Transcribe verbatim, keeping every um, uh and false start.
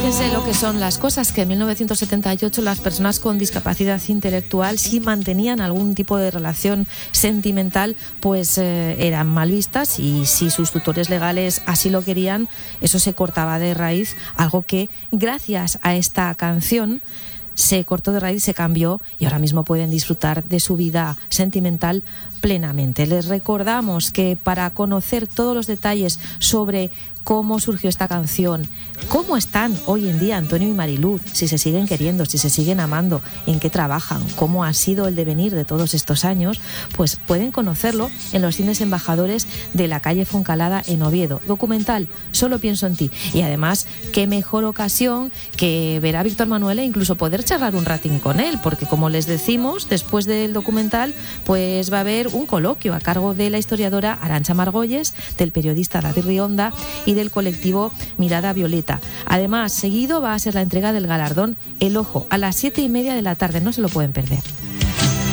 Fíjense lo que son las cosas, que en mil novecientos setenta y ocho las personas con discapacidad intelectual, si mantenían algún tipo de relación sentimental, pues eh, eran mal vistas, y si sus tutores legales así lo querían, eso se cortaba de raíz, algo que gracias a esta canción se cortó de raíz, se cambió, y ahora mismo pueden disfrutar de su vida sentimental plenamente. Les recordamos que para conocer todos los detalles sobre cómo surgió esta canción, cómo están hoy en día Antonio y Mariluz, si se siguen queriendo, si se siguen amando, en qué trabajan, cómo ha sido el devenir de todos estos años, pues pueden conocerlo en los cines embajadores de la calle Foncalada en Oviedo. Documental Solo pienso en ti. Y además, qué mejor ocasión que ver a Víctor Manuel e incluso poder charlar un ratín con él, porque como les decimos, después del documental pues va a haber un coloquio a cargo de la historiadora Arantxa Margolles, del periodista David Rionda y del colectivo Mirada Violeta. Además, seguido va a ser la entrega del galardón El Ojo a las siete y media de la tarde, no se lo pueden perder.